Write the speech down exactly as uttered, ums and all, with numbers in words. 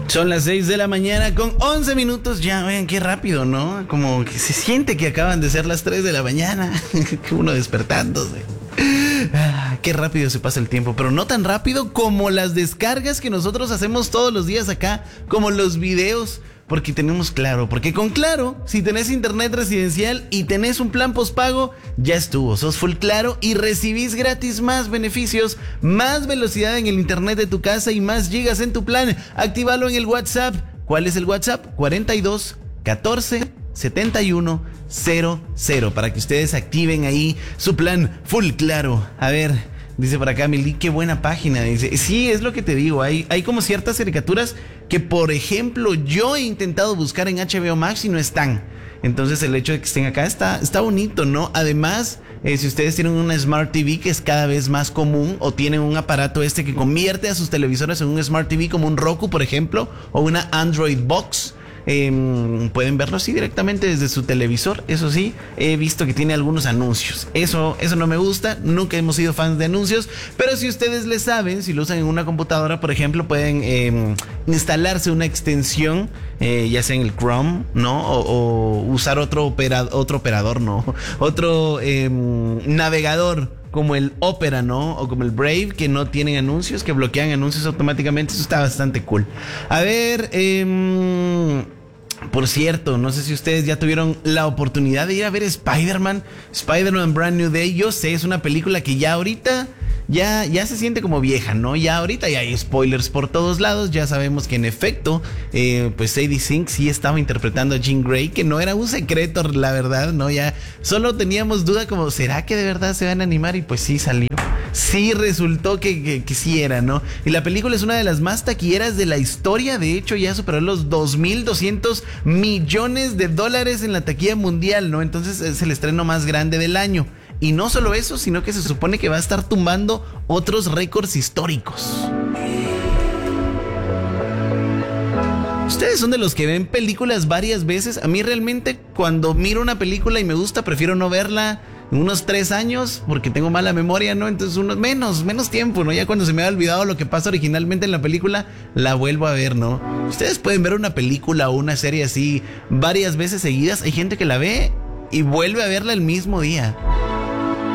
Son las seis de la mañana con once minutos. Ya, vean qué rápido, ¿no? Como que se siente que acaban de ser las tres de la mañana. Uno despertándose. Ah, qué rápido se pasa el tiempo, pero no tan rápido como las descargas que nosotros hacemos todos los días acá, como los videos, porque tenemos Claro, porque con Claro, si tenés internet residencial y tenés un plan postpago, ya estuvo, sos full Claro y recibís gratis más beneficios, más velocidad en el internet de tu casa y más gigas en tu plan. Actívalo en el WhatsApp. ¿Cuál es el WhatsApp? cuarenta y dos, catorce, setenta y uno, cero cero, para que ustedes activen ahí su plan full Claro. A ver, dice por acá Mili, qué buena página. Dice, sí, es lo que te digo, hay, hay como ciertas caricaturas que, por ejemplo, yo he intentado buscar en H B O Max y no están. Entonces el hecho de que estén acá está, está bonito, ¿no? Además, eh, si ustedes tienen una Smart T V, que es cada vez más común, o tienen un aparato este que convierte a sus televisores en un Smart T V, como un Roku, por ejemplo, o una Android Box, Eh, pueden verlo así directamente desde su televisor. Eso sí, he visto que tiene algunos anuncios. Eso, eso no me gusta. Nunca hemos sido fans de anuncios. Pero si ustedes le saben, si lo usan en una computadora, por ejemplo, pueden eh, instalarse una extensión, eh, ya sea en el Chrome, ¿no? O, o usar otro, opera, otro operador, ¿no? Otro eh, navegador, como el Opera, ¿no? O como el Brave, que no tienen anuncios, que bloquean anuncios automáticamente. Eso está bastante cool. A ver, eh, por cierto, no sé si ustedes ya tuvieron la oportunidad de ir a ver Spider-Man, Spider-Man Brand New Day. Yo sé, es una película que ya ahorita ya, ya se siente como vieja, ¿no? Ya ahorita ya hay spoilers por todos lados. Ya sabemos que en efecto, eh, pues Sadie Sink sí estaba interpretando a Jean Grey, que no era un secreto, la verdad, ¿no? Ya solo teníamos duda como, ¿será que de verdad se van a animar? Y pues sí salió. Sí resultó que, que, que sí era, ¿no? Y la película es una de las más taquilleras de la historia. De hecho, ya superó los dos mil doscientos millones de dólares en la taquilla mundial, ¿no? Entonces es el estreno más grande del año. Y no solo eso, sino que se supone que va a estar tumbando otros récords históricos. ¿Ustedes son de los que ven películas varias veces? A mí realmente, cuando miro una película y me gusta, prefiero no verla en unos tres años, porque tengo mala memoria, ¿no? Entonces unos menos, menos tiempo, ¿no? Ya cuando se me ha olvidado lo que pasa originalmente en la película, la vuelvo a ver, ¿no? Ustedes pueden ver una película o una serie así varias veces seguidas. Hay gente que la ve y vuelve a verla el mismo día.